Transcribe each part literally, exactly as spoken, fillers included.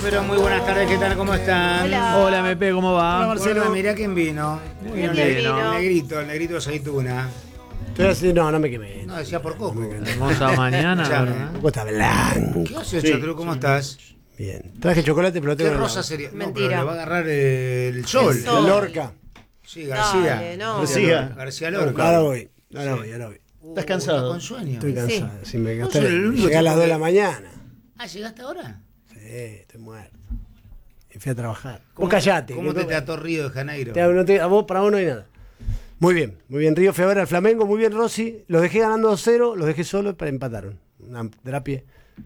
pero muy buenas tardes, ¿qué tal? ¿Cómo están? Hola, Hola M P, ¿cómo va? Hola, Marcelo. Hola, mirá quién vino. ¿Quién vino? vino? El negrito, el negrito de aceituna. Estoy así, no, no me quemé. No, decía por Coco. Hermosa mañana, ¿verdad? Coco está blanco. ¿Qué haces, Sí, Chatru? ¿Cómo sí. estás? Bien. Traje chocolate, pero lo ¿Qué tengo en rosa la- sería? No, Mentira. pero le va a agarrar el sol. El sol. Lorca. Sí, García. Dale, no. García. García Lorca. Ahora voy. Ahora Sí. voy, ahora voy. Uh, ¿Estás cansado? Con sueño. Estoy cansado. Si me No gasté. soy el único Llegué a las tipo dos de que- la mañana. Ah, ¿llegaste ahora? Sí, estoy muerto. Y fui a trabajar. Vos callate. ¿Cómo que te no- trató Río de Janeiro? te- no te- a vos, para vos no hay nada. Muy bien, muy bien. Río fui a ver al Flamengo, muy bien Rossi. Los dejé ganando dos cero, los dejé solos, pero empataron. Una terapia.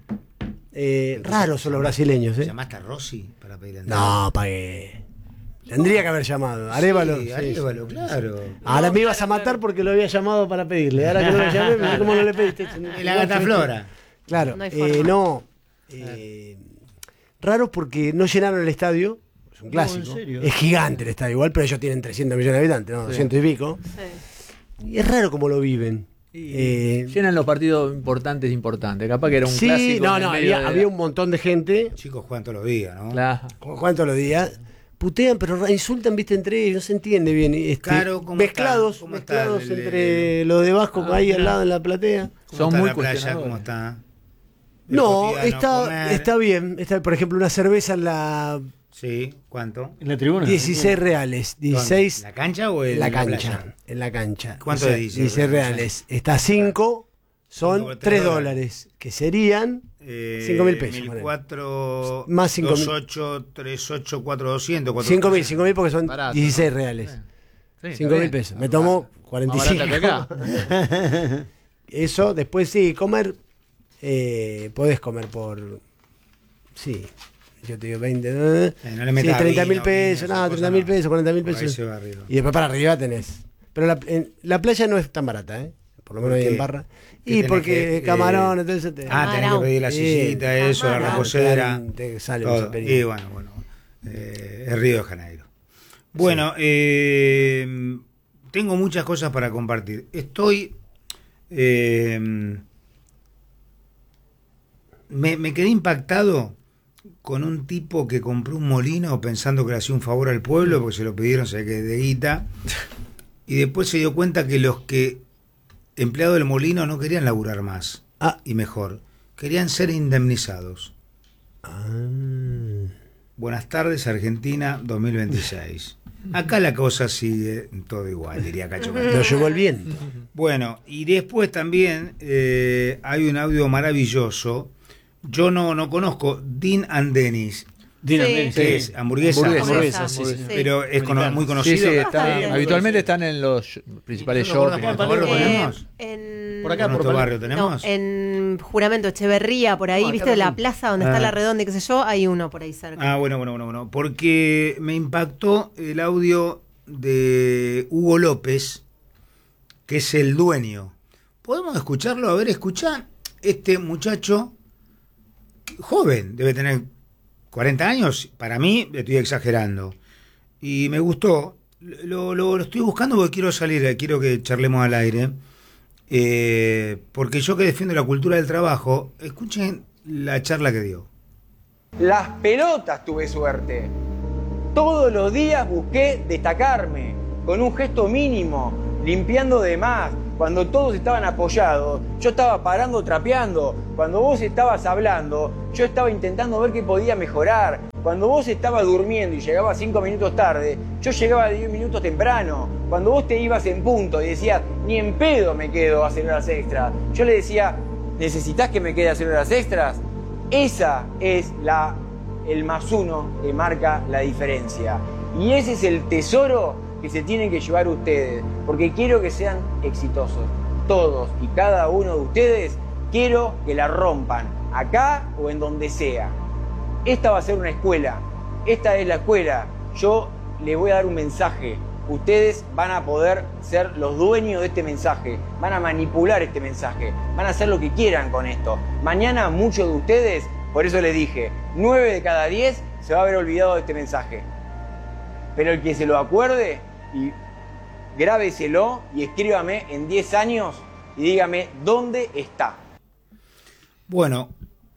Eh, raros son los brasileños, ¿eh? ¿Llamaste a Rossi para pedir entrada? No, pagué. Tendría que haber llamado. Arévalo. Sí, sí, Arévalo, sí. claro. Ahora me ibas a matar porque lo había llamado para pedirle. Ahora que no lo llamé, mirá cómo no le pediste. Y la gata Flora. Claro. No hay eh, forma. no. eh, raros porque no llenaron el estadio. Es un clásico. ¿en serio? Es gigante el estadio igual, pero ellos tienen trescientos millones de habitantes, ¿no? Sí. doscientos y pico. Sí. Y es raro cómo lo viven. Y Eh, llenan los partidos importantes, importantes. Capaz que era un sí, clásico. no, en el no, medio había, de- había un montón de gente. Chicos juegan todos los días, ¿no? Claro. ¿Cuántos los días? Putean, pero insultan, viste, entre ellos, no se entiende bien. Este, Claro, ¿cómo mezclados, está? ¿Cómo está mezclados el- entre los de Vasco Ah, ahí mirá. al lado en la platea. ¿Cómo Son está muy la playa? cuestionadores. ¿Cómo está? El No, cotidiano, está, comer. está bien. Está, por ejemplo, una cerveza en la Sí, ¿cuánto? En la tribuna. dieciséis reales. dieciséis ¿En la cancha o en en la la cancha. playa? En la cancha. ¿Cuánto O sea, es dieciséis dieciséis reales? reales. Está cinco, son Cinco, tres tres dólares. dólares. Que serían Eh, cinco mil pesos, mil cuatro, Más cinco mil. dos ocho, tres ocho, cuatro doscientos. cinco mil, cinco mil porque son Barato, dieciséis ¿no? reales. Sí, cinco mil está pesos. bien. Me tomo cuarenta y Más cinco. barato que acá. Eso, después sí, comer. Eh, podés comer por. Sí, yo te digo veinte. Eh, Eh, no le metas sí, treinta mil vino, pesos, vino, no, esas treinta cosas mil no. pesos, cuarenta mil Por ahí pesos. se va arriba. Y después para arriba tenés. Pero la, en- la playa no es tan barata, ¿eh? Por lo menos ¿Por ahí qué? en Barra. ¿Qué Y tenés porque que, eh, camarón, entonces te. Ah, tenés que Camarón. pedir la Sí, sillita, eso, la camarón. reposera. Te sale un Todo. zaperín. Y bueno, bueno. Eh, es Río de Janeiro. Bueno, eh, tengo muchas cosas para compartir. Estoy. eh, me, me quedé impactado con un tipo que compró un molino pensando que le hacía un favor al pueblo porque se lo pidieron, se ve que de guita. Y después se dio cuenta que los que empleados del molino no querían laburar más Ah. y mejor, querían ser indemnizados. Ah. Buenas tardes, Argentina dos mil veintiséis. Acá la cosa sigue todo igual, diría Cacho Castaño. Lo llevó el viento. Bueno, y después también eh, hay un audio maravilloso. Yo no, no conozco Dean and Dennis. Dina, Sí. sí. ¿Qué es? ¿Hamburguesa? Hamburguesa, Hamburguesa, sí, sí. sí. Pero es cono- muy Sí, conocido. sí, está- Bastante. habitualmente están en los principales ¿Y nosotros shopping. por favor, lo Eh, ponemos? en, Por acá, ¿En nuestro por- barrio no, tenemos? en Juramento Echeverría, por ahí, Ah, ¿viste? acá La también. plaza donde Ah. está la redonda y qué sé yo, hay uno por ahí cerca. Ah, bueno, bueno, bueno, bueno. Porque me impactó el audio de Hugo López, que es el dueño. ¿Podemos escucharlo? A ver, escucha. Este muchacho, joven, debe tener cuarenta años. Para mí, estoy exagerando. Y me gustó. Lo, lo, lo estoy buscando porque quiero salir, quiero que charlemos al aire. Eh, porque yo que defiendo la cultura del trabajo, escuchen la charla que dio. Las pelotas tuve suerte. Todos los días busqué destacarme, con un gesto mínimo, limpiando de más. Cuando todos estaban apoyados, yo estaba parando, trapeando. Cuando vos estabas hablando, yo estaba intentando ver qué podía mejorar. Cuando vos estabas durmiendo y llegabas cinco minutos tarde, yo llegaba diez minutos temprano. Cuando vos te ibas en punto y decías, ni en pedo me quedo a hacer horas extras, yo le decía, ¿necesitas que me quede a hacer horas extras? Esa es la, el más uno que marca la diferencia. Y ese es el tesoro que se tienen que llevar ustedes, porque quiero que sean exitosos. Todos y cada uno de ustedes, quiero que la rompan, acá o en donde sea. Esta va a ser una escuela, esta es la escuela. Yo les voy a dar un mensaje. Ustedes van a poder ser los dueños de este mensaje, van a manipular este mensaje, van a hacer lo que quieran con esto. Mañana muchos de ustedes, por eso les dije, nueve de cada diez se va a haber olvidado de este mensaje. Pero el que se lo acuerde, y grábeselo y escríbame en diez años y dígame dónde está. Bueno,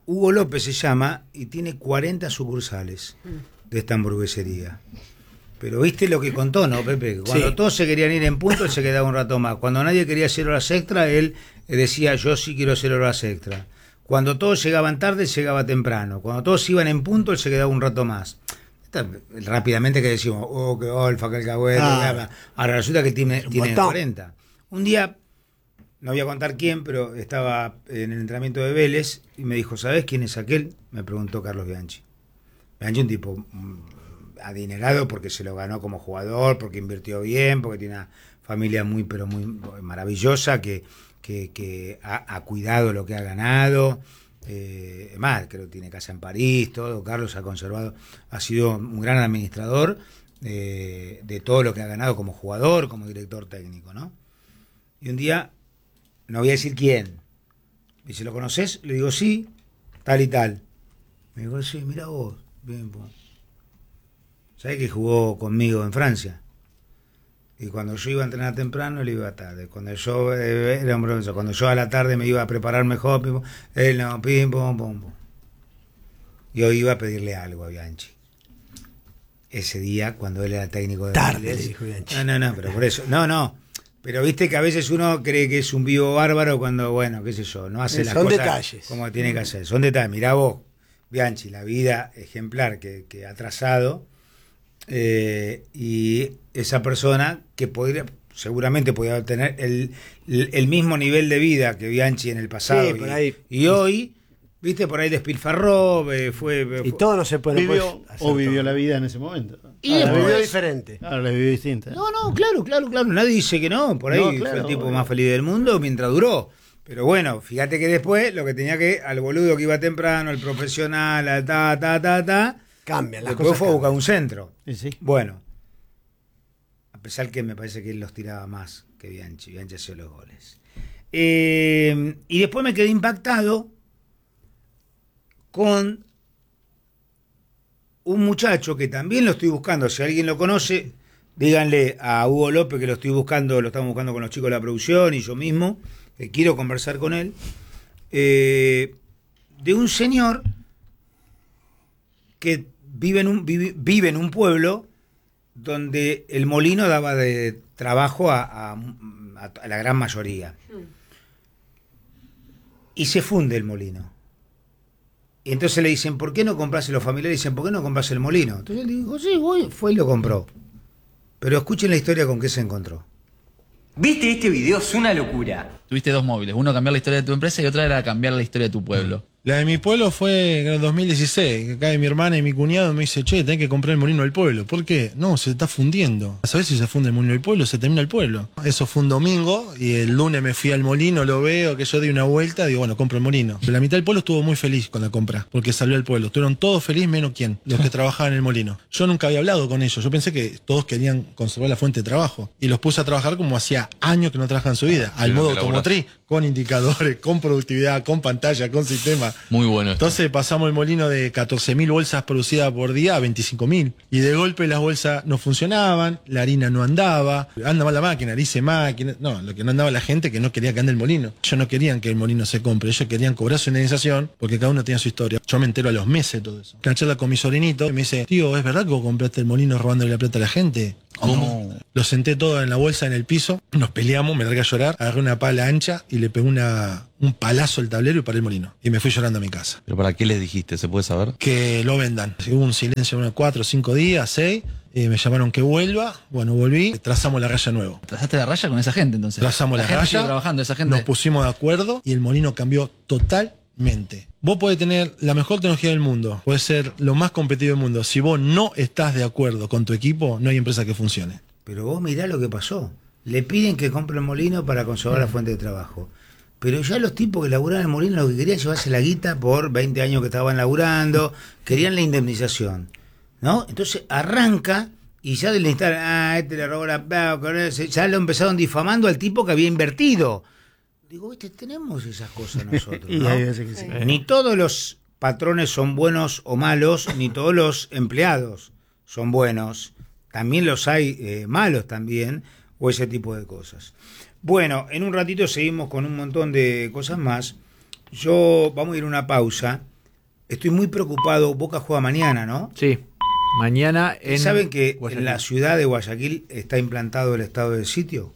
Hugo López se llama y tiene cuarenta sucursales de esta hamburguesería. Pero viste lo que contó, ¿no, Pepe? Cuando Sí. todos se querían ir en punto, él se quedaba un rato más. Cuando nadie quería hacer horas extra, él decía, yo sí quiero hacer horas extra. Cuando todos llegaban tarde, llegaba temprano. Cuando todos iban en punto, él se quedaba un rato más. Esta, rápidamente que decimos, oh, qué olfa, qué alcahuete. Ah. Ahora resulta que tiene, Un tiene montón. cuarenta. Un día, no voy a contar quién, pero estaba en el entrenamiento de Vélez y me dijo, ¿sabés quién es aquel? Me preguntó Carlos Bianchi. Bianchi un tipo mm, adinerado porque se lo ganó como jugador, porque invirtió bien, porque tiene una familia muy, pero muy maravillosa que, que, que ha, ha cuidado lo que ha ganado. Eh, es más, creo que tiene casa en París, todo. Carlos ha conservado, ha sido un gran administrador eh, de todo lo que ha ganado como jugador, como director técnico, ¿no? Y un día, no voy a decir quién, me dice, ¿lo conoces? Le digo, sí, tal y tal. Me dijo, sí, mira vos, bien, pues. ¿Sabés que jugó conmigo en Francia? Y cuando yo iba a entrenar temprano, él iba tarde. Cuando yo eh, era un bronce, cuando yo a la tarde me iba a preparar mejor, pim, pum, él no, pim, pum, pum, pum. Yo iba a pedirle algo a Bianchi. Ese día, cuando él era técnico de Tarde, Vélez. le dijo Bianchi. No, no, no, pero por eso. No, no. Pero viste que a veces uno cree que es un vivo bárbaro cuando, bueno, qué sé yo, no hace Eh, las son cosas detalles. como tiene que hacer. Son detalles. Mirá vos, Bianchi, la vida ejemplar que, que ha trazado. Eh, y esa persona que podría, seguramente podría tener el, el, el mismo nivel de vida que Bianchi en el pasado Sí, por y, ahí. y hoy, viste, por ahí despilfarró, eh, fue, Y fue- todo no se puede. no Vivió puedes hacer o vivió todo. la vida en ese momento. Y Ah, la después- vivió diferente. Claro, la vivió distinta. No, no, claro, claro, claro, nadie dice que no, por ahí No, fue claro, el tipo obvio. más feliz del mundo mientras duró. Pero bueno, fíjate que después lo que tenía que, al boludo que iba temprano, al profesional, al ta, ta, ta, ta, Cambian las después cosas. fue a buscar cambian. un centro. Sí, sí. Bueno, a pesar que me parece que él los tiraba más que Bianchi, Bianchi hacía los goles. Eh, y después me quedé impactado con un muchacho que también lo estoy buscando, si alguien lo conoce, díganle a Hugo López que lo estoy buscando, lo estamos buscando con los chicos de la producción y yo mismo, que quiero conversar con él, eh, de un señor que vive en un, vive, vive en un pueblo donde el molino daba de trabajo a, a, a la gran mayoría. Y se funde el molino. Y entonces le dicen, ¿por qué no compras? Los familiares dicen, ¿por qué no compras el molino? Entonces él dijo, sí, voy. Fue y lo compró. Pero escuchen la historia con qué se encontró. ¿Viste este video? Es una locura. Tuviste dos móviles, uno cambiar la historia de tu empresa y otra era cambiar la historia de tu pueblo. La de mi pueblo fue en el dos mil dieciséis, que cae mi hermana y mi cuñado me dice, che, tenés que comprar el molino del pueblo. ¿Por qué? No, se está fundiendo. ¿Sabés si se funde el molino del pueblo? Se termina el pueblo. Eso fue un domingo y el lunes me fui al molino, lo veo, que yo di una vuelta, digo, bueno, compro el molino. Pero la mitad del pueblo estuvo muy feliz con la compra, porque salió al pueblo. Estuvieron todos felices menos quién, los que trabajaban en el molino. Yo nunca había hablado con ellos, yo pensé que todos querían conservar la fuente de trabajo. Y los puse a trabajar como hacía años que no trabajan en su vida, al Sí, modo que laburás. automotriz, con indicadores, con productividad, con pantalla, con sistema. Muy bueno esto. Entonces pasamos el molino de catorce mil bolsas producidas por día a veinticinco mil. Y de golpe las bolsas no funcionaban, la harina no andaba, anda mal la máquina, dice máquina. No, lo que no andaba la gente que no quería que ande el molino. Ellos no querían que el molino se compre, ellos querían cobrar su indemnización porque cada uno tenía su historia. Yo me entero a los meses de todo eso. Una charla con mi sobrinito y me dice, tío, ¿es verdad que vos compraste el molino robándole la plata a la gente? ¿Cómo? Lo senté todo en la bolsa en el piso, nos peleamos, me largué a llorar, agarré una pala ancha y le pegué una, un palazo al tablero y paré el molino. Y me fui llorando a mi casa. ¿Pero para qué les dijiste? ¿Se puede saber? Que lo vendan. Hubo un silencio unos cuatro o cinco días, seis, eh, me llamaron que vuelva, bueno, volví, trazamos la raya nuevo. ¿Trazaste la raya con esa gente entonces? Trazamos la, gente raya, sigue trabajando, esa gente. nos pusimos de acuerdo y el molino cambió totalmente. Vos podés tener la mejor tecnología del mundo, podés ser lo más competitivo del mundo. Si vos no estás de acuerdo con tu equipo, no hay empresa que funcione. Pero vos mirá lo que pasó. Le piden que compre el molino para conservar la fuente de trabajo. Pero ya los tipos que laburaban en el molino lo que querían llevarse la guita por veinte años que estaban laburando, querían la indemnización, ¿no? Entonces arranca y ya del instalar, ah, este le robó la plata, con ese, ya lo empezaron difamando al tipo que había invertido. Digo, viste, tenemos esas cosas nosotros, Y ¿no? hay veces que sí. Ni todos los patrones son buenos o malos, ni todos los empleados son buenos. También los hay eh, malos también, o ese tipo de cosas. Bueno, en un ratito seguimos con un montón de cosas más. Yo, vamos a ir a una pausa estoy muy preocupado. Boca juega mañana, ¿no? Sí, mañana en... ¿Saben que Guayaquil. en la ciudad de Guayaquil está implantado el estado de sitio?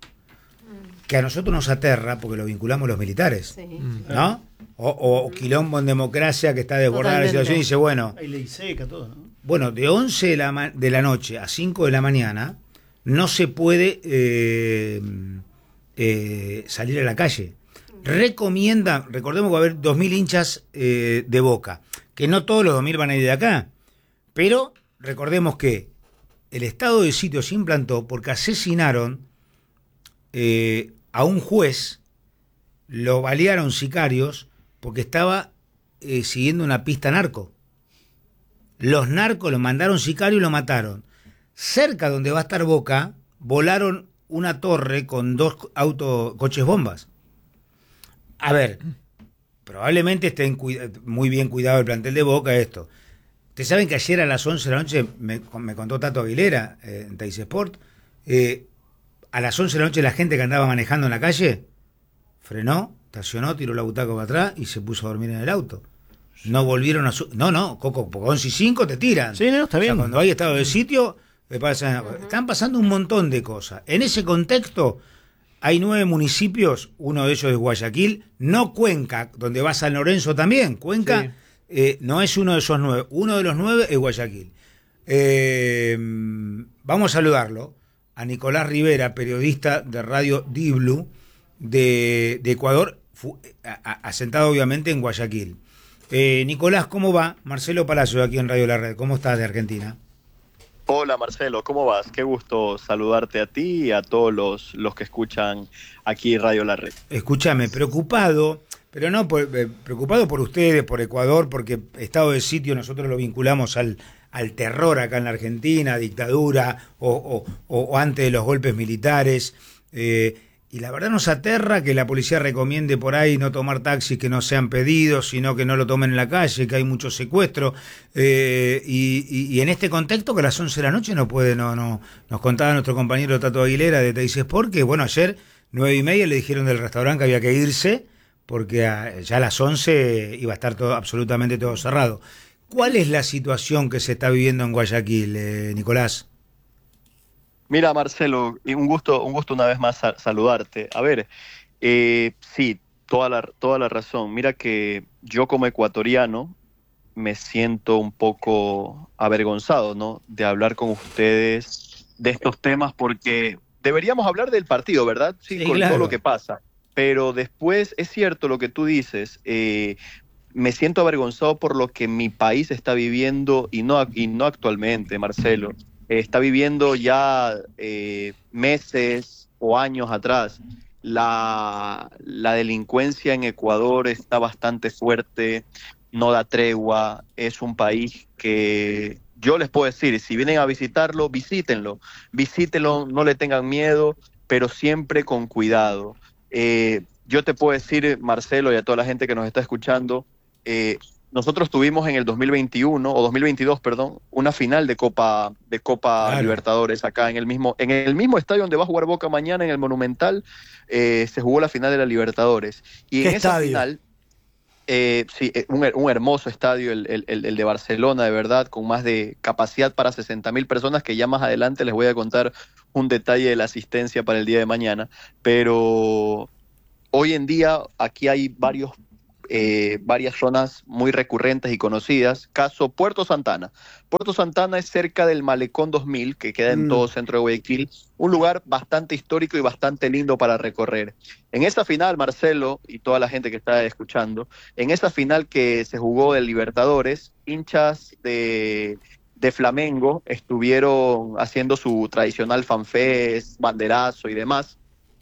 Que a nosotros nos aterra porque lo vinculamos a los militares, Sí. ¿no? O, o quilombo en democracia que está desbordada la Totalmente. situación y dice, bueno, Hay ley seca, todo, ¿no? bueno, de once de la, ma- de la noche a cinco de la mañana no se puede eh, eh, salir a la calle. Recomienda, recordemos que va a haber dos mil hinchas eh, de Boca, que no todos los dos mil van a ir de acá, pero recordemos que el estado de sitio se implantó porque asesinaron eh, a un juez, lo balearon sicarios porque estaba eh, siguiendo una pista narco. Los narcos lo mandaron sicario y lo mataron. Cerca donde va a estar Boca, volaron una torre con dos autos, coches bombas. A ver, probablemente estén cuida- muy bien cuidado el plantel de Boca esto. Ustedes saben que ayer a las once de la noche, me, me contó Tato Aguilera eh, en Teis Sport, eh, a las once de la noche la gente que andaba manejando en la calle frenó, estacionó, tiró la butaca para atrás y se puso a dormir en el auto. No volvieron a su... No, no, Coco, porque once y cinco te tiran. Sí, no, está O sea, bien. cuando hay estado de sitio, me pasa- están pasando un montón de cosas. En ese contexto, hay nueve municipios, uno de ellos es Guayaquil, no Cuenca, donde va San Lorenzo también. Cuenca Sí. eh, no es uno de esos nueve. Uno de los nueve es Guayaquil. Eh, vamos a saludarlo a Nicolás Rivera, periodista de Radio Diblu de, de Ecuador, fu- a- a- asentado obviamente en Guayaquil. Eh, Nicolás, ¿cómo va? Marcelo Palacio aquí en Radio La Red. ¿Cómo estás de Argentina? Hola Marcelo, ¿cómo vas? Qué gusto saludarte a ti y a todos los, los que escuchan aquí Radio La Red. Escúchame, preocupado, pero no por- eh, preocupado por ustedes, por Ecuador, porque estado de sitio nosotros lo vinculamos al, al terror acá en la Argentina, dictadura o, o- o- o antes de los golpes militares. eh, y la verdad nos aterra que la policía recomiende por ahí no tomar taxis que no sean pedidos, sino que no lo tomen en la calle, que hay mucho secuestro. eh, y, y- y en este contexto que a las once de la noche no puede, no, no, nos contaba nuestro compañero Tato Aguilera de Teis Sport que bueno, ayer nueve y media le dijeron del restaurante que había que irse porque a- ya a las once iba a estar todo absolutamente todo cerrado. ¿Cuál es la situación que se está viviendo en Guayaquil, eh, Nicolás? Mira Marcelo, y un gusto, un gusto una vez más sa- saludarte. A ver, eh, sí, toda la, toda la razón. Mira que yo como ecuatoriano me siento un poco avergonzado, ¿no? De hablar con ustedes de estos temas porque deberíamos hablar del partido, ¿verdad? Sí, Sí, con claro. todo lo que pasa. Pero después es cierto lo que tú dices. eh, me siento avergonzado por lo que mi país está viviendo y no, y no actualmente, Marcelo. Eh, está viviendo ya eh, meses o años atrás. La, la delincuencia en Ecuador está bastante fuerte, no da tregua, es un país que yo les puedo decir, si vienen a visitarlo, visítenlo, visítenlo, no le tengan miedo, pero siempre con cuidado. Eh, yo te puedo decir, Marcelo, y a toda la gente que nos está escuchando, eh, nosotros tuvimos en el dos mil veintiuno o dos mil veintidós, perdón, una final de Copa de Copa Claro. Libertadores acá en el mismo en el mismo estadio donde va a jugar Boca mañana en el Monumental. eh, se jugó la final de la Libertadores y ¿Qué en esa estadio? final eh, sí, eh, un, her- un hermoso estadio el, el- el- el de Barcelona, de verdad, con más de capacidad para sesenta mil personas, que ya más adelante les voy a contar un detalle de la asistencia para el día de mañana, pero hoy en día aquí hay varios eh, varias zonas muy recurrentes y conocidas. Caso Puerto Santana. Puerto Santana es cerca del Malecón dos mil, que queda en Mm. todo centro de Guayaquil, un lugar bastante histórico y bastante lindo para recorrer. En esa final, Marcelo y toda la gente que está escuchando, en esa final que se jugó del Libertadores, hinchas de, de Flamengo estuvieron haciendo su tradicional fanfest, banderazo y demás.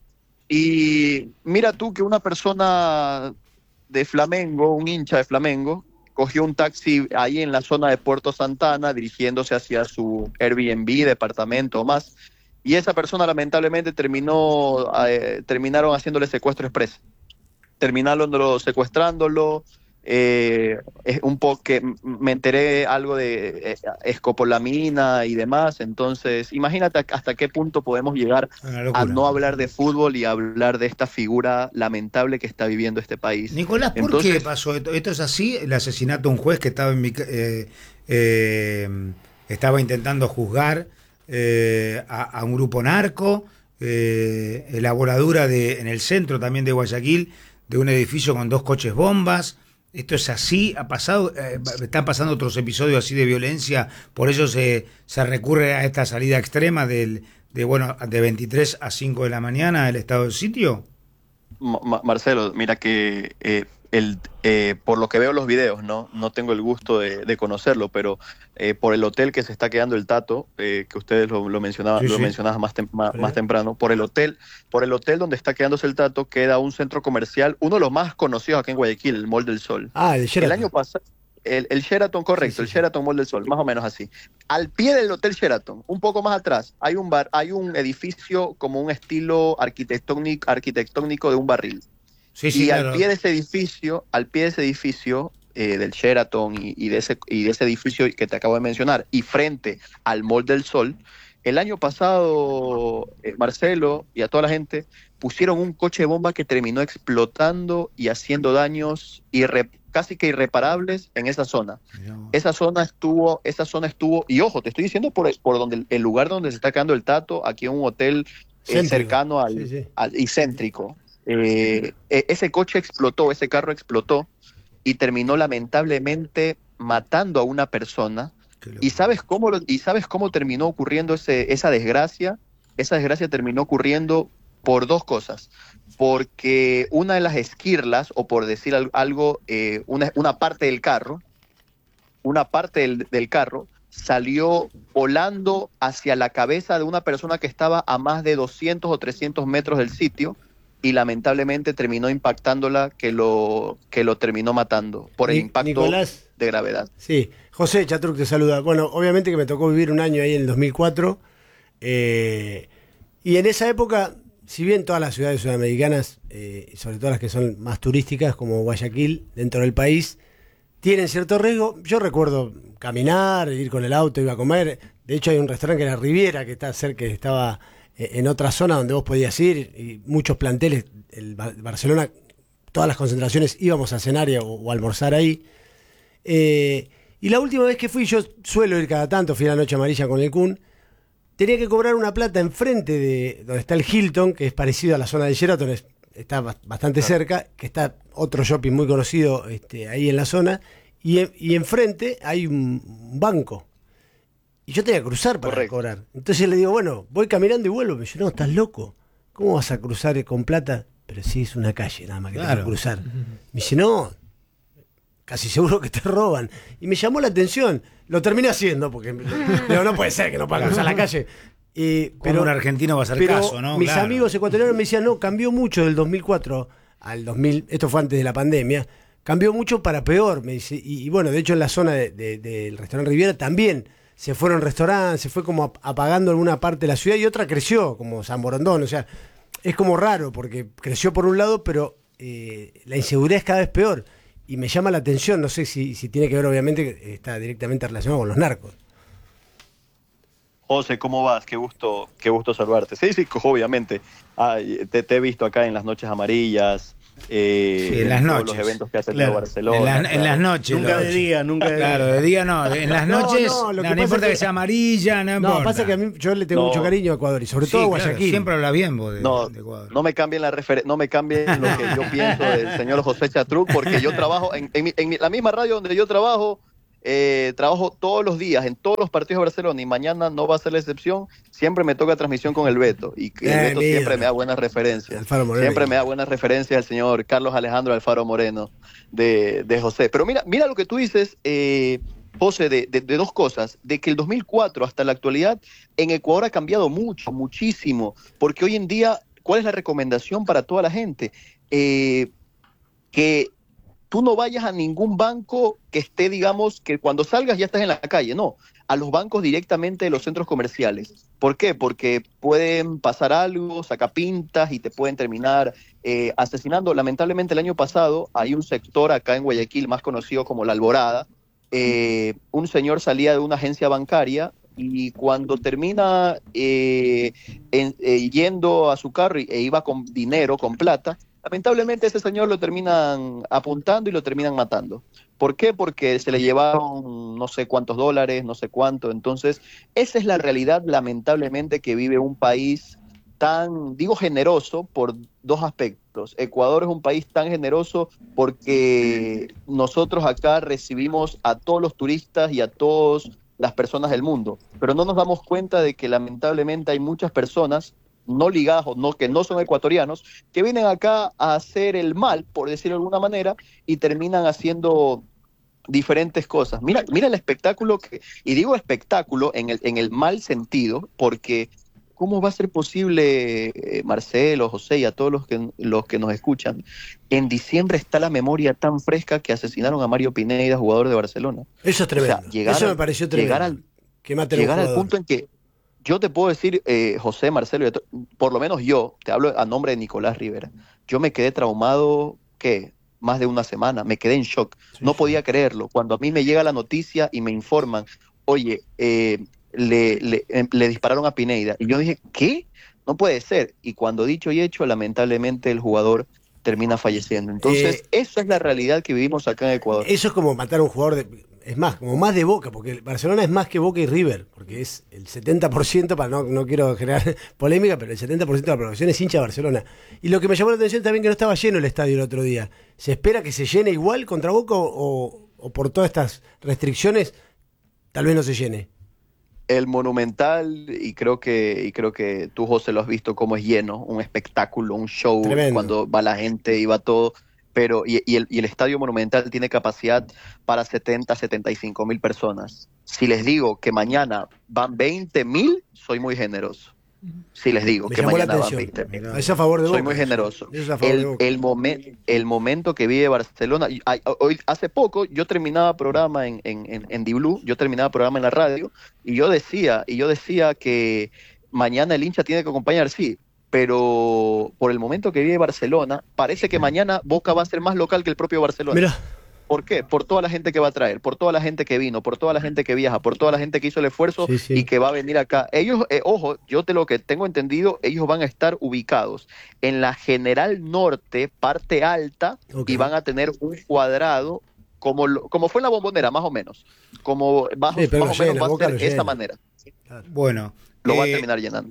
Y mira tú que una persona de Flamengo, un hincha de Flamengo, cogió un taxi ahí en la zona de Puerto Santana dirigiéndose hacia su Airbnb, departamento o más, y esa persona lamentablemente terminó, eh, terminaron haciéndole secuestro express, terminaron secuestrándolo, eh, es un poco que me enteré algo de eh, escopolamina y demás, entonces imagínate hasta qué punto podemos llegar a no hablar de fútbol y hablar de esta figura lamentable que está viviendo este país. Nicolás, ¿por entonces, qué pasó esto? ¿Esto es así? El asesinato de un juez que estaba en mi, eh, eh, estaba intentando juzgar eh, a, a un grupo narco, eh, la voladura de, en el centro también de Guayaquil de un edificio con dos coches bombas. ¿Esto es así? ¿Ha pasado? Eh, ¿Están pasando otros episodios así de violencia? ¿Por eso se, se recurre a esta salida extrema del, de, bueno, de veintitrés a cinco de la mañana el estado del sitio? Ma Marcelo, mira que eh, el, eh, por lo que veo los videos, no, no tengo el gusto de, de conocerlo, pero eh, por el hotel que se está quedando el Tato, eh, que ustedes lo, lo mencionaban, sí, lo sí. mencionaban más, tem más, más temprano, por el hotel, por el hotel donde está quedándose el Tato queda un centro comercial, uno de los más conocidos aquí en Guayaquil, el Mall del Sol. Ah, el Sheraton. El año pasado. El, el Sheraton, correcto, sí, sí, el Sheraton Mall del Sol, más o menos así. Al pie del Hotel Sheraton, un poco más atrás, hay un bar, hay un edificio como un estilo arquitectónico, arquitectónico de un barril. Sí, sí, y claro. al pie de ese edificio, al pie de ese edificio eh, del Sheraton y, y, de ese, y de ese edificio que te acabo de mencionar, y frente al Mall del Sol, el año pasado, eh, Marcelo y a toda la gente pusieron un coche bomba que terminó explotando y haciendo daños irreparables, casi que irreparables en esa zona. Esa zona estuvo, esa zona estuvo, y ojo, te estoy diciendo por, por donde el lugar donde se está quedando el Tato, aquí en un hotel eh, cercano al, sí, sí. al y céntrico. Eh, ese coche explotó, ese carro explotó y terminó lamentablemente matando a una persona. ¿Y sabes cómo lo, y sabes cómo terminó ocurriendo ese, esa desgracia? Esa desgracia terminó ocurriendo por dos cosas. Porque una de las esquirlas, o por decir algo, eh, una, una parte del carro, una parte del, del carro salió volando hacia la cabeza de una persona que estaba a más de doscientos o trescientos metros del sitio y lamentablemente terminó impactándola, que lo, que lo terminó matando por el impacto Nicolás, de gravedad. Sí, José Chatruc te saluda. Bueno, obviamente que me tocó vivir un año ahí en el dos mil cuatro eh, y en esa época, si bien todas las ciudades sudamericanas, eh, sobre todo las que son más turísticas, como Guayaquil, dentro del país, tienen cierto riesgo. Yo recuerdo caminar, ir con el auto, iba a comer. De hecho, hay un restaurante que era Riviera, que está cerca, que estaba en otra zona donde vos podías ir, y muchos planteles, el Barcelona, todas las concentraciones íbamos a cenar o, o a almorzar ahí. Eh, y la última vez que fui, yo suelo ir cada tanto, fui a la Noche Amarilla con el Kun, tenía que cobrar una plata enfrente de donde está el Hilton, que es parecido a la zona de Sheraton, es, está bastante cerca, que está otro shopping muy conocido este, ahí en la zona, y, y enfrente hay un banco. Y yo tenía que cruzar para Correcto. cobrar. Entonces le digo, bueno, voy caminando y vuelvo. Me dice, no, estás loco. ¿Cómo vas a cruzar con plata? Pero sí, es una calle nada más que claro. tengo que cruzar. Me dice, no, casi seguro que te roban. Y me llamó la atención. Lo terminé haciendo, porque digo, no puede ser que no pueda cruzar la calle. Eh, pero un argentino va a hacer pero caso, ¿no? Mis claro. amigos ecuatorianos me decían, no, cambió mucho del dos mil cuatro al dos mil, esto fue antes de la pandemia, cambió mucho para peor. Me dice, y, y bueno, de hecho en la zona de, de, del restaurante Riviera también se fueron restaurantes, se fue como apagando alguna parte de la ciudad y otra creció, como San Borondón. O sea, es como raro porque creció por un lado, pero eh, la inseguridad es cada vez peor. Y me llama la atención, no sé si, si tiene que ver, obviamente, que está directamente relacionado con los narcos. José, ¿cómo vas? Qué gusto, qué gusto saludarte. Sí, sí, obviamente. Ah, te, te he visto acá en las Noches Amarillas. Eh, sí, en las noches. Todos los eventos que hace claro. Barcelona. En, la, claro. en las noches. Nunca de día, nunca de día. Claro, de día no. En las noches no, no, no, no importa que, que sea amarilla, no importa. No, pasa que a mí yo le tengo no. mucho cariño a Ecuador y sobre sí, todo a claro, Guayaquil. Siempre habla bien vos de, no, de Ecuador. No me cambien la refer no me cambien lo que yo pienso del señor José Chatruc, porque yo trabajo en, en, en la misma radio donde yo trabajo. Eh, trabajo todos los días en todos los partidos de Barcelona y mañana no va a ser la excepción. Siempre me toca transmisión con el Beto y el eh, Beto siempre Dios. me da buenas referencias. Siempre me da buenas referencias el señor Carlos Alejandro Alfaro Moreno de, de José. Pero mira, mira lo que tú dices, eh, José, de, de, de dos cosas. De que el dos mil cuatro hasta la actualidad en Ecuador ha cambiado mucho, muchísimo. Porque hoy en día, ¿cuál es la recomendación para toda la gente? Eh, que tú no vayas a ningún banco que esté, digamos, que cuando salgas ya estás en la calle, no, a los bancos directamente de los centros comerciales. ¿Por qué? Porque pueden pasar algo, sacapintas y te pueden terminar eh, asesinando. Lamentablemente el año pasado hay un sector acá en Guayaquil más conocido como La Alborada. Eh, un señor salía de una agencia bancaria y cuando termina eh, en, eh, yendo a su carro e iba con dinero, con plata, lamentablemente ese señor lo terminan apuntando y lo terminan matando. ¿Por qué? Porque se le llevaron no sé cuántos dólares, no sé cuánto. Entonces, esa es la realidad, lamentablemente, que vive un país tan, digo, generoso por dos aspectos. Ecuador es un país tan generoso porque nosotros acá recibimos a todos los turistas y a todas las personas del mundo, pero no nos damos cuenta de que lamentablemente hay muchas personas no ligadas o no, que no son ecuatorianos, que vienen acá a hacer el mal, por decirlo de alguna manera, y terminan haciendo diferentes cosas. Mira, mira el espectáculo, que, y digo espectáculo en el, en el mal sentido, porque ¿cómo va a ser posible, eh, Marcelo, José y a todos los que, los que nos escuchan? En diciembre está la memoria tan fresca que asesinaron a Mario Pineda, jugador de Barcelona. Eso es tremendo. O sea, llegar, Eso me pareció tremendo. Llegar al, que maten llegar un al punto en que yo te puedo decir, eh, José, Marcelo, por lo menos yo, te hablo a nombre de Nicolás Rivera, yo me quedé traumado, ¿qué? Más de una semana, me quedé en shock, sí, no podía creerlo. Cuando a mí me llega la noticia y me informan, oye, eh, le, le, le dispararon a Pineda, y yo dije, ¿qué? No puede ser. Y cuando dicho y hecho, lamentablemente el jugador termina falleciendo. Entonces, eh, eso es la realidad que vivimos acá en Ecuador. Eso es como matar a un jugador de... Es más, como más de Boca, porque el Barcelona es más que Boca y River, porque es el setenta por ciento, para no, no quiero generar polémica, pero el setenta por ciento de la población es hincha de Barcelona. Y lo que me llamó la atención también que no estaba lleno el estadio el otro día. ¿Se espera que se llene igual contra Boca o, o por todas estas restricciones tal vez no se llene? El Monumental, y creo que y creo que tú, José, lo has visto cómo es lleno, un espectáculo, un show, tremendo, cuando va la gente y va todo. Pero y, y, el, y el Estadio Monumental tiene capacidad para setenta, setenta y cinco mil personas. Si les digo que mañana van veinte mil, soy muy generoso. Si les digo Me que mañana van veinte mil. Es a favor de soy Boca, muy generoso. Es a favor el, de Boca. el, momen, el momento que vive Barcelona, hoy, hace poco yo terminaba programa en, en, en, en D-Blue, yo terminaba programa en la radio, y yo decía, y yo decía que mañana el hincha tiene que acompañar, sí, pero por el momento que vive Barcelona, parece que mañana Boca va a ser más local que el propio Barcelona. Mirá. ¿Por qué? Por toda la gente que va a traer, por toda la gente que vino, por toda la gente que viaja, por toda la gente que hizo el esfuerzo, sí, sí, y que va a venir acá. Ellos, eh, ojo, yo te lo que tengo entendido, ellos van a estar ubicados en la General Norte, parte alta, okay, y van a tener un cuadrado como, lo, como fue en la Bombonera, más o menos. Como bajo, sí, más o llena, menos va Boca a ser de esa manera. Claro. Bueno. Lo eh... va a terminar llenando.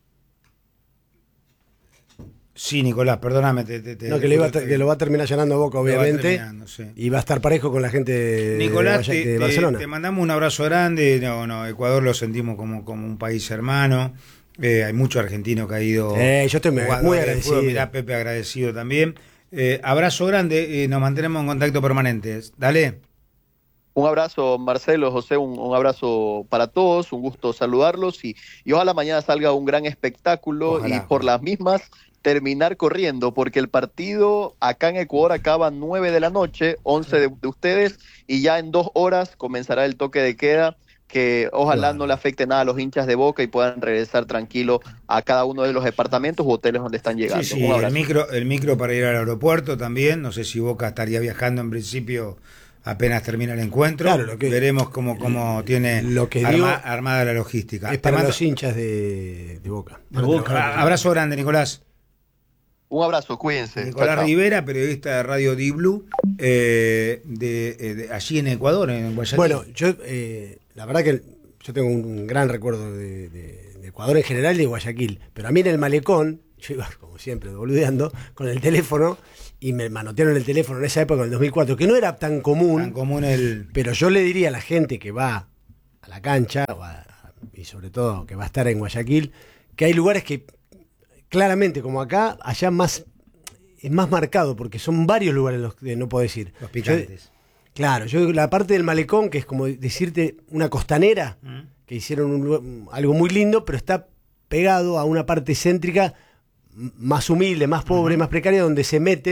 Sí, Nicolás, perdóname. Te, te, te, no, que, le iba a, que lo va a terminar llenando Boca, obviamente. Sí. Y va a estar parejo con la gente de, Nicolás, de, de, te, de Barcelona. Te, te mandamos un abrazo grande. No, no, Ecuador lo sentimos como, como un país hermano. Eh, hay mucho argentino que ha ido. Eh, yo estoy muy, muy agradecido. Mirá, Pepe, agradecido también. Eh, abrazo grande. Eh, nos mantenemos en contacto permanente. Dale. Un abrazo, Marcelo, José, un, un abrazo para todos, un gusto saludarlos y, y ojalá mañana salga un gran espectáculo. Ojalá. Y por las mismas terminar corriendo, porque el partido acá en Ecuador acaba a nueve de la noche, once de, de ustedes, y ya en dos horas comenzará el toque de queda, que ojalá claro. no le afecte nada a los hinchas de Boca y puedan regresar tranquilos a cada uno de los departamentos u hoteles donde están llegando. Sí, sí, el micro, el micro para ir al aeropuerto también, no sé si Boca estaría viajando en principio apenas termina el encuentro, claro, lo que, veremos cómo, cómo tiene lo que arma, digo, armada la logística. Es para los hinchas de, de Boca. De Boca. Abrazo grande, Nicolás. Un abrazo, cuídense. Nicolás chao, chao. Rivera, periodista de Radio D-Blue, eh, de, de allí en Ecuador, en Guayaquil. Bueno, yo eh, la verdad que yo tengo un gran recuerdo de, de, de Ecuador en general y de Guayaquil, pero a mí en el malecón, yo iba como siempre boludeando con el teléfono y me manotearon el teléfono en esa época, en el dos mil cuatro, que no era tan común, tan común el... pero yo le diría a la gente que va a la cancha o a, y sobre todo que va a estar en Guayaquil, que hay lugares que claramente, como acá, allá más es más marcado, porque son varios lugares los que no puedo decir. Los picantes. Yo, claro, yo la parte del malecón, que es como decirte una costanera, ¿Mm? que hicieron un, algo muy lindo, pero está pegado a una parte céntrica más humilde, más pobre, uh-huh. más precaria, donde se meten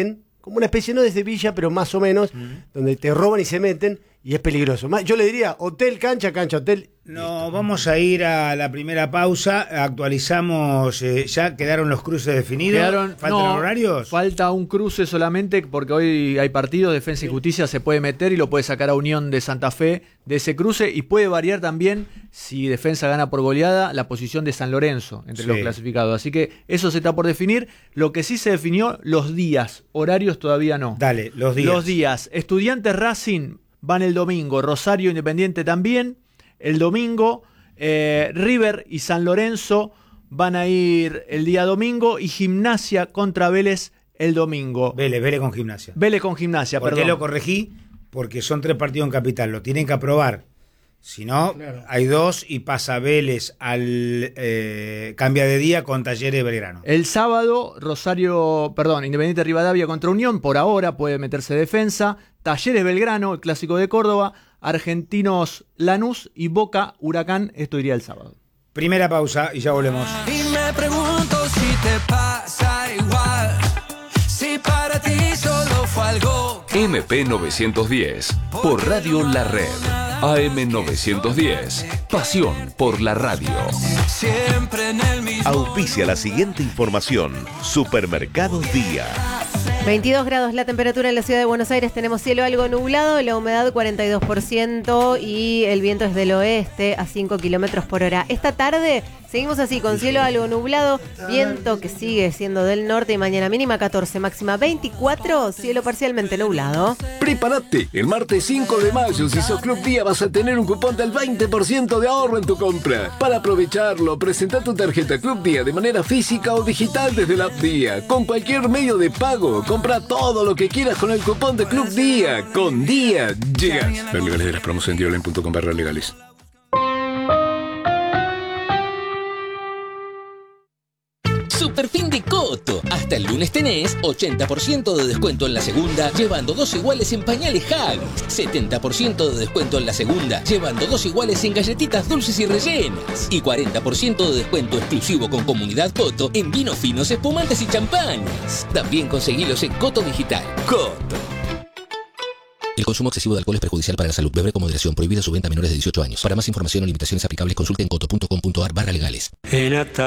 como una especie, no desde villa, pero más o menos, uh-huh. donde te roban y se meten, y es peligroso. Yo le diría, hotel, cancha, cancha, hotel. No, vamos a ir a la primera pausa, actualizamos, eh, ya quedaron los cruces definidos, Quedaron, ¿faltan no, horarios? Falta un cruce solamente porque hoy hay partido, Defensa y Justicia se puede meter y lo puede sacar a Unión de Santa Fe de ese cruce, y puede variar también, si Defensa gana por goleada, la posición de San Lorenzo entre sí. los clasificados, así que eso se está por definir. Lo que sí se definió, los días, horarios todavía no. Dale, los días. Los días, Estudiantes Racing van el domingo, Rosario Independiente también, el domingo, eh, River y San Lorenzo van a ir el día domingo, y Gimnasia contra Vélez el domingo. Vélez, Vélez con Gimnasia. Vélez con Gimnasia, ¿Por perdón. qué lo corregí? Porque son tres partidos en Capital, lo tienen que aprobar. Si no, claro. hay dos y pasa Vélez al eh, cambia de día con Talleres de Belgrano. El sábado, Rosario, perdón, Independiente Rivadavia contra Unión, por ahora puede meterse Defensa. Talleres Belgrano, el clásico de Córdoba. Argentinos Lanús y Boca Huracán, esto iría el sábado. Primera pausa y ya volvemos. Y me pregunto si te pasa igual, si para ti solo fue algo. M P novecientos diez, por Radio La Red. A M novecientos diez, pasión por la radio. Siempre en el mismo. Auspicia la siguiente información. Supermercados Día. veintidós grados la temperatura en la ciudad de Buenos Aires, tenemos cielo algo nublado, la humedad cuarenta y dos por ciento y el viento es del oeste a cinco kilómetros por hora. Esta tarde seguimos así, con cielo algo nublado, viento que sigue siendo del norte, y mañana mínima catorce, máxima veinticuatro, cielo parcialmente nublado. Prepárate, el martes cinco de mayo, si sos Club Día, vas a tener un cupón del veinte por ciento de ahorro en tu compra. Para aprovecharlo, presenta tu tarjeta Club Día de manera física o digital desde la app Día, con cualquier medio de pago. Compra todo lo que quieras con el cupón de Club Día. Con Día llegas. Ver legales de las promos en dioline punto com barra legales. Superfin de Coto. Hasta el lunes tenés ochenta por ciento de descuento en la segunda, llevando dos iguales en pañales Huggies. setenta por ciento de descuento en la segunda, llevando dos iguales en galletitas dulces y rellenas. Y cuarenta por ciento de descuento exclusivo con Comunidad Coto en vinos finos, espumantes y champañas. También conseguilos en Coto Digital. Coto. El consumo excesivo de alcohol es perjudicial para la salud. Beber con moderación. Prohibida su venta a menores de dieciocho años. Para más información o limitaciones aplicables, consulte en coto punto com punto ar barra legales.